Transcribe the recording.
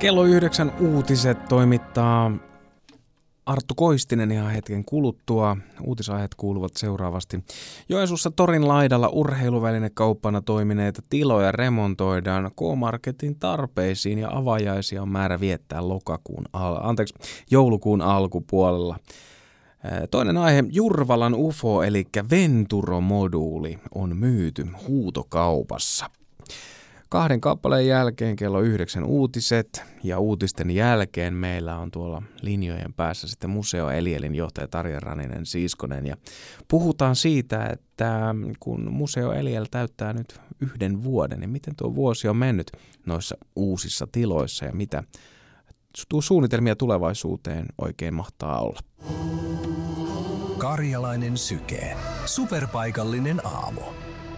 Kello 9 uutiset toimittaa Arttu Koistinen ihan hetken kuluttua. Uutisaiheet kuuluvat seuraavasti. Joensuussa torin laidalla urheiluvälinekauppana toimineita tiloja remontoidaan K-Marketin tarpeisiin ja avajaisia on määrä viettää joulukuun alkupuolella. Toinen aihe, Jurvalan UFO eli Venturo-moduuli on myyty huutokaupassa. 2 kappaleen jälkeen kello 9 uutiset ja uutisten jälkeen meillä on tuolla linjojen päässä sitten Museo Elielin johtaja Tarja Raninen-Siiskonen ja puhutaan siitä, että kun Museo Eliel täyttää nyt 1 vuoden, niin miten tuo vuosi on mennyt noissa uusissa tiloissa ja mitä suunnitelmia tulevaisuuteen oikein mahtaa olla. Karjalainen Syke. Superpaikallinen aamu.